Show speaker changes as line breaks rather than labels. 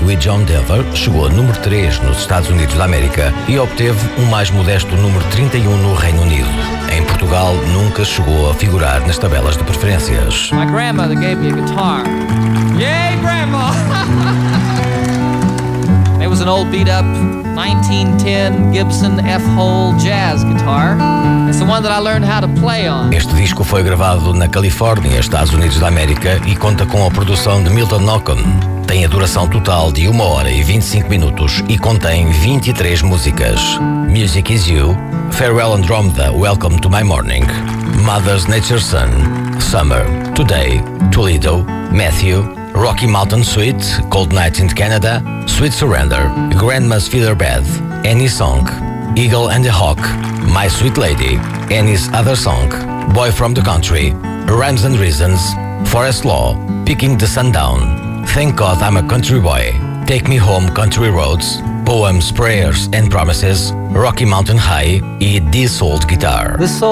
We John Denver chegou a número 3 nos Estados Unidos da América e obteve um mais modesto número 31 no Reino Unido. Em Portugal, nunca chegou a figurar nas tabelas de preferências.
My grandmother gave me a guitar. Yay, Grandma! It was an old beat-up 1910 Gibson F-Hole jazz guitar. It's the one that I learned how to play on.
Este disco foi gravado na Califórnia, Estados Unidos da América, e conta com a produção de Milton Knockan. Tem a duração total de 1 hora e 25 minutos e contém 23 músicas. Music Is You, Farewell Andromeda, Welcome to My Morning, Mother's Nature Son, Summer, Today, Toledo, Matthew, Rocky Mountain Suite, Cold Night in Canada, Sweet Surrender, Grandma's Feather Bed, Annie's Song, Eagle and the Hawk, My Sweet Lady, Annie's Other Song, Boy from the Country, Rhymes and Reasons, Forest Law, Picking the Sun Down, Thank God I'm a Country Boy, Take Me Home Country Roads, Poems, Prayers and Promises, Rocky Mountain High e This Old Guitar.